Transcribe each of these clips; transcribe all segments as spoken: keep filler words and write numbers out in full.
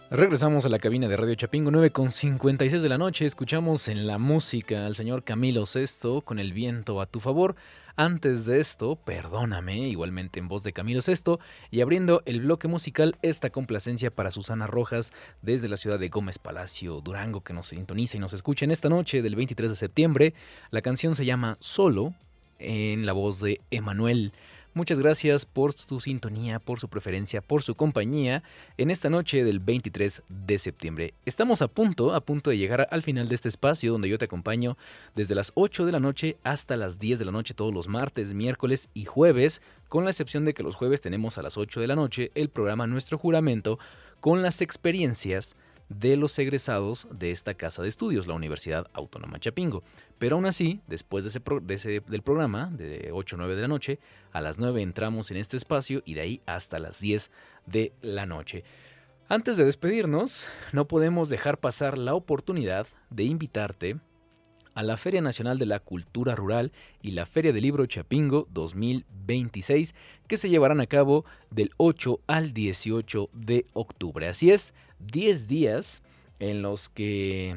Regresamos a la cabina de Radio Chapingo, nueve con cincuenta y seis de la noche. Escuchamos en la música al señor Camilo Sesto con El viento a tu favor. Antes de esto, Perdóname, igualmente en voz de Camilo Sesto. Y abriendo el bloque musical, esta complacencia para Susana Rojas desde la ciudad de Gómez Palacio, Durango, que nos sintoniza y nos escucha en esta noche del veintitrés de septiembre. La canción se llama Solo, en la voz de Emanuel. Muchas gracias por su sintonía, por su preferencia, por su compañía en esta noche del veintitrés de septiembre. Estamos a punto, a punto de llegar al final de este espacio donde yo te acompaño desde las ocho de la noche hasta las diez de la noche todos los martes, miércoles y jueves, con la excepción de que los jueves tenemos a las ocho de la noche el programa Nuestro Juramento con las experiencias de los egresados de esta casa de estudios, la Universidad Autónoma Chapingo. Pero aún así, después de ese, pro, de ese del programa, de ocho a nueve de la noche, a las nueve entramos en este espacio y de ahí hasta las diez de la noche. Antes de despedirnos, no podemos dejar pasar la oportunidad de invitarte a la Feria Nacional de la Cultura Rural y la Feria del Libro Chapingo dos mil veintiséis, que se llevarán a cabo del ocho al dieciocho de octubre. Así es, diez días en los que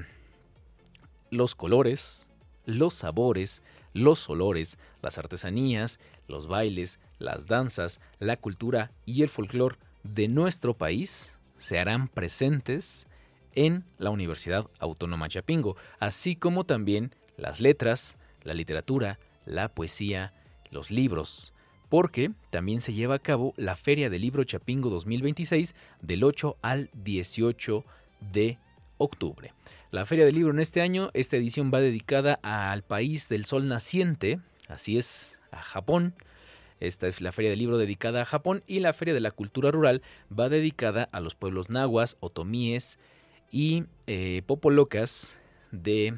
los colores, los sabores, los olores, las artesanías, los bailes, las danzas, la cultura y el folclor de nuestro país se harán presentes en la Universidad Autónoma Chapingo, así como también las letras, la literatura, la poesía, los libros, porque también se lleva a cabo la Feria del Libro Chapingo dos mil veintiséis del ocho al dieciocho de octubre. La Feria del Libro en este año, esta edición va dedicada al país del sol naciente, así es, a Japón. Esta es la Feria del Libro dedicada a Japón y la Feria de la Cultura Rural va dedicada a los pueblos nahuas, otomíes y eh, popolocas de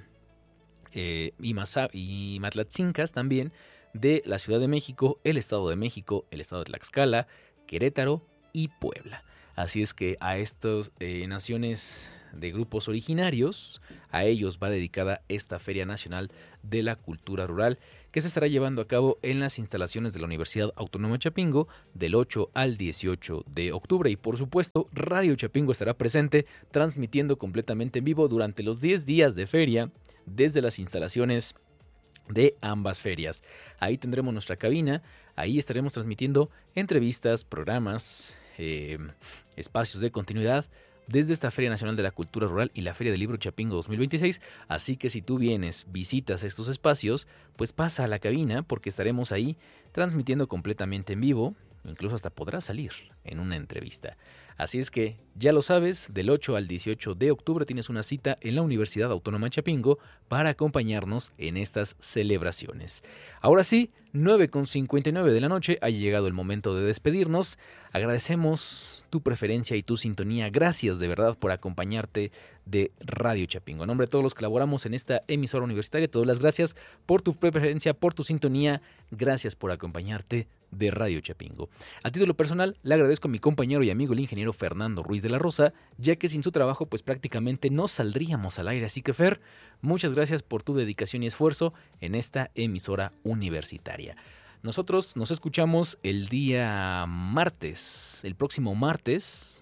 eh, y, Masa, y matlatzincas también de la Ciudad de México, el Estado de México, el Estado de Tlaxcala, Querétaro y Puebla. Así es que a estas eh, naciones de grupos originarios, a ellos va dedicada esta Feria Nacional de la Cultura Rural, que se estará llevando a cabo en las instalaciones de la Universidad Autónoma Chapingo del ocho al dieciocho de octubre. Y por supuesto, Radio Chapingo estará presente transmitiendo completamente en vivo durante los diez días de feria desde las instalaciones de ambas ferias. Ahí tendremos nuestra cabina, ahí estaremos transmitiendo entrevistas, programas, eh, espacios de continuidad desde esta Feria Nacional de la Cultura Rural y la Feria del Libro Chapingo dos mil veintiséis, así que si tú vienes, visitas estos espacios, pues pasa a la cabina porque estaremos ahí transmitiendo completamente en vivo, incluso hasta podrás salir en una entrevista. Así es que, ya lo sabes, del ocho al dieciocho de octubre tienes una cita en la Universidad Autónoma Chapingo para acompañarnos en estas celebraciones. Ahora sí, nueve con cincuenta y nueve de la noche, ha llegado el momento de despedirnos. Agradecemos tu preferencia y tu sintonía. Gracias de verdad por acompañarte de Radio Chapingo. En nombre de todos los que laboramos en esta emisora universitaria, todas las gracias por tu preferencia, por tu sintonía. Gracias por acompañarte de Radio Chapingo. A título personal, le agradezco a mi compañero y amigo el ingeniero Fernando Ruiz de la Rosa, ya que sin su trabajo pues prácticamente no saldríamos al aire. Así que Fer, muchas gracias por tu dedicación y esfuerzo en esta emisora universitaria. Nosotros nos escuchamos el día martes, el próximo martes,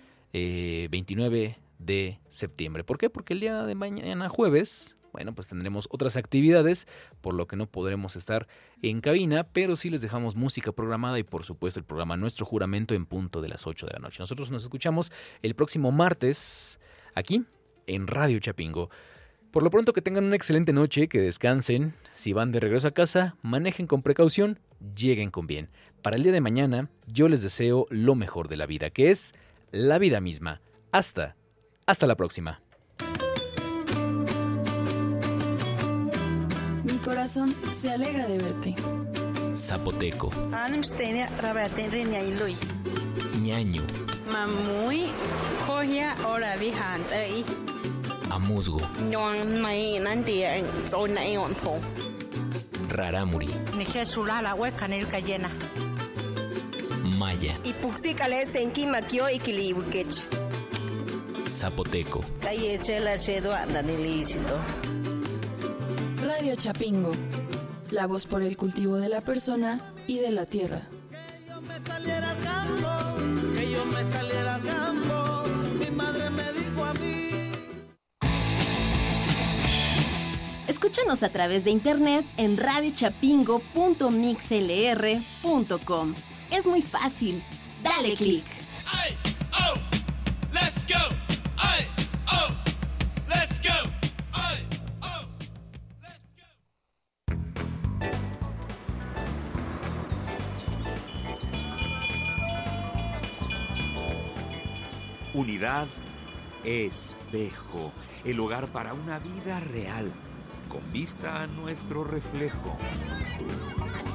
eh, veintinueve de septiembre. ¿Por qué? Porque el día de mañana jueves, bueno, pues tendremos otras actividades, por lo que no podremos estar en cabina, pero sí les dejamos música programada y por supuesto el programa Nuestro Juramento en punto de las ocho de la noche. Nosotros nos escuchamos el próximo martes aquí en Radio Chapingo. Por lo pronto que tengan una excelente noche, que descansen, si van de regreso a casa, manejen con precaución, lleguen con bien. Para el día de mañana yo les deseo lo mejor de la vida, que es la vida misma. Hasta, hasta la próxima. Mi corazón se alegra de verte. Zapoteco. Ñaño. Mamui, cogia hora de hantay. Amusgo. Rarámuri. Maya. Zapoteco. Radio Chapingo, la voz por el cultivo de la persona y de la tierra. Que yo me saliera al campo, que yo me saliera al campo, mi madre Escúchanos a través de internet en radio chapingo punto mixlr punto com. Es muy fácil. Dale click. Ay, oh, let's go. Ay, oh, let's go. Ay, oh, let's go. Unidad Espejo, el hogar para una vida real, con vista a nuestro reflejo.